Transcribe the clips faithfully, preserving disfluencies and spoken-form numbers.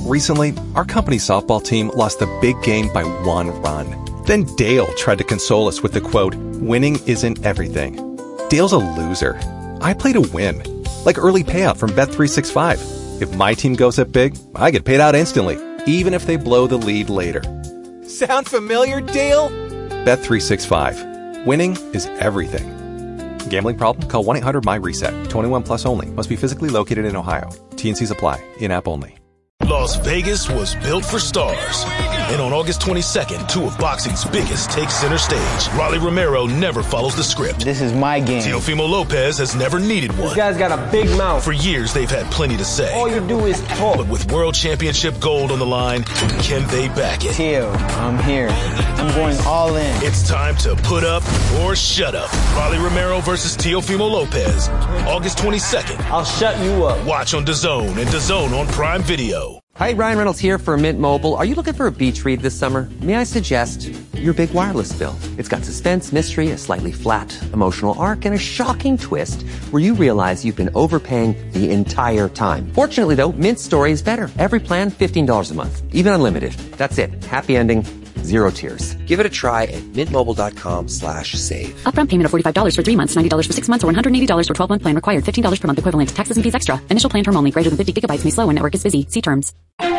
Recently, our company's softball team lost a big game by one run. Then Dale tried to console us with the quote, "Winning isn't everything." Dale's a loser. I play to win. Like early payout from Bet three sixty-five. If my team goes up big, I get paid out instantly, even if they blow the lead later. Sound familiar, Dale? Bet three sixty-five. Winning is everything. Gambling problem? Call one eight hundred M Y reset. twenty-one plus only. Must be physically located in Ohio. T and Cs apply. In-app only. Las Vegas was built for stars. And on August twenty-second, two of boxing's biggest take center stage. Rolly Romero never follows the script. This is my game. Teofimo Lopez has never needed one. This guy's got a big mouth. For years, they've had plenty to say. All you do is talk. But with world championship gold on the line, can they back it? Teo, I'm here. I'm going all in. It's time to put up or shut up. Rolly Romero versus Teofimo Lopez. August twenty-second. I'll shut you up. Watch on DAZN and DAZN on Prime Video. Hi, Ryan Reynolds here for Mint Mobile. Are you looking for a beach read this summer? May I suggest your big wireless bill? It's got suspense, mystery, a slightly flat emotional arc, and a shocking twist where you realize you've been overpaying the entire time. Fortunately, though, Mint's story is better. Every plan, fifteen dollars a month. Even unlimited. That's it. Happy ending. Zero tears. Give it a try at mintmobile.com slash save. Upfront payment of forty-five dollars for three months, ninety dollars for six months, or one hundred eighty dollars for twelve-month plan required. fifteen dollars per month equivalent. Taxes and fees extra. Initial plan term only. Greater than fifty gigabytes may slow when network is busy. See terms.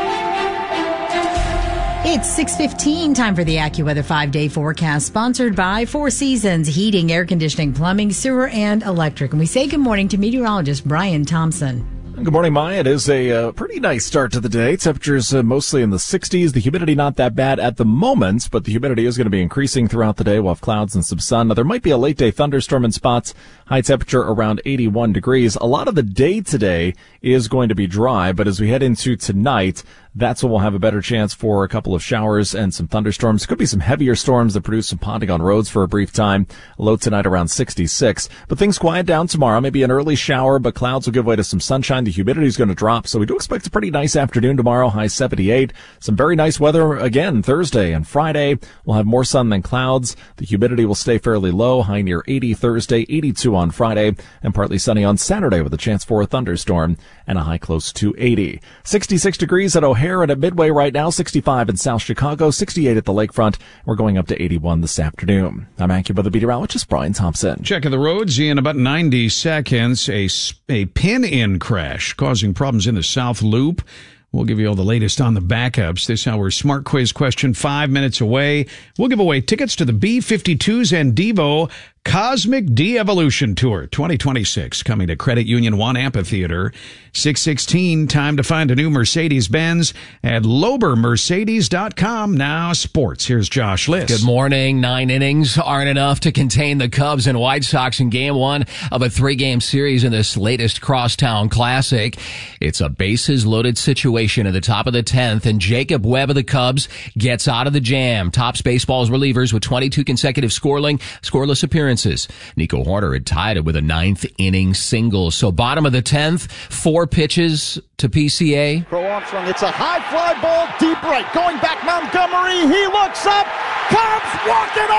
It's six fifteen, time for the AccuWeather five-day forecast, sponsored by Four Seasons Heating, Air Conditioning, Plumbing, Sewer, and Electric. And we say good morning to meteorologist Brian Thompson. Good morning, Maya. It is a uh, pretty nice start to the day. Temperatures uh, mostly in the sixties. The humidity not that bad at the moment, but the humidity is going to be increasing throughout the day. We'll have clouds and some sun. Now, there might be a late-day thunderstorm in spots. High temperature around eighty-one degrees. A lot of the day today is going to be dry, but as we head into tonight, that's when we'll have a better chance for a couple of showers and some thunderstorms. Could be some heavier storms that produce some ponding on roads for a brief time. Low tonight around sixty-six. But things quiet down tomorrow. Maybe an early shower, but clouds will give way to some sunshine. The humidity is going to drop, so we do expect a pretty nice afternoon tomorrow. High seventy-eight. Some very nice weather again Thursday and Friday. We'll have more sun than clouds. The humidity will stay fairly low. High near eighty Thursday, eighty-two on Friday, and partly sunny on Saturday with a chance for a thunderstorm and a high close to eighty. sixty-six degrees at O'Hare and at Midway right now, sixty-five in South Chicago, sixty-eight at the lakefront. We're going up to eighty-one this afternoon. I'm AccuWeather meteorologist Brian Thompson. Checking the roads in about ninety seconds. A, a pin-in crash causing problems in the South Loop. We'll give you all the latest on the backups. This hour's Smart Quiz question five minutes away. We'll give away tickets to the B fifty-twos and Devo Cosmic De-Evolution Tour twenty twenty-six, coming to Credit Union One Amphitheater. six sixteen, time to find a new Mercedes-Benz at Lober Mercedes dot com. Now sports. Here's Josh Liss. Good morning. Nine innings aren't enough to contain the Cubs and White Sox in game one of a three-game series in this latest Crosstown Classic. It's a bases-loaded situation at the top of the tenth, and Jacob Webb of the Cubs gets out of the jam. Tops baseball's relievers with twenty-two consecutive scoreling, scoreless appearances. Nico Horner had tied it with a ninth inning single. So bottom of the tenth, four pitches to P C A. Crow Armstrong, it's a high fly ball, deep right. Going back, Montgomery, he looks up. Cubs walk it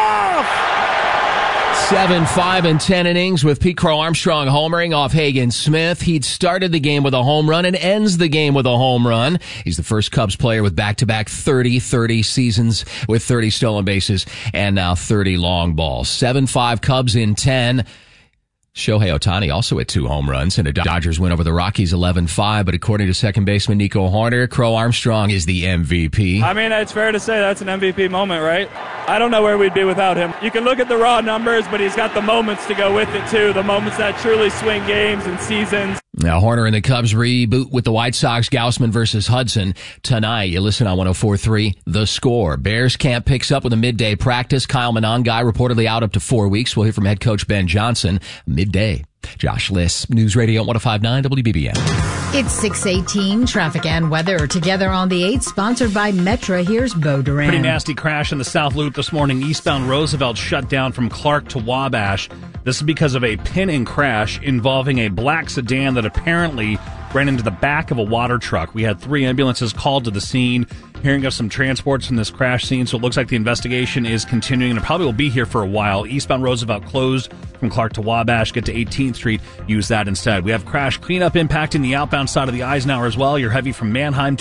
off! Seven, five, and ten innings with Pete Crow Armstrong homering off Hagen Smith. He'd started the game with a home run and ends the game with a home run. He's the first Cubs player with back-to-back thirty thirty seasons with thirty stolen bases and now thirty long balls. Seven, five Cubs in ten. Shohei Ohtani also at two home runs, and the Dodgers win over the Rockies eleven five, but according to second baseman Nico Horner, Crow Armstrong is the M V P. I mean, it's fair to say that's an M V P moment, right? I don't know where we'd be without him. You can look at the raw numbers, but he's got the moments to go with it, too, the moments that truly swing games and seasons. Now, Horner and the Cubs reboot with the White Sox, Gausman versus Hudson. Tonight, you listen on one oh four point three, The Score. Bears camp picks up with a midday practice. Kyle Monangai reportedly out up to four weeks. We'll hear from head coach Ben Johnson midday. Josh Liss, News Radio one oh five point nine W B B M. It's six eighteen, traffic and weather together on the eighth, sponsored by Metra. Here's Bo Duran. Pretty nasty crash in the South Loop this morning. Eastbound Roosevelt shut down from Clark to Wabash. This is because of a pin-in crash involving a black sedan that apparently ran into the back of a water truck. We had three ambulances called to the scene. Hearing of some transports from this crash scene, so it looks like the investigation is continuing, and it probably will be here for a while. Eastbound Roosevelt closed from Clark to Wabash. Get to eighteenth Street, use that instead. We have crash cleanup impacting the outbound side of the Eisenhower as well. You're heavy from Manheim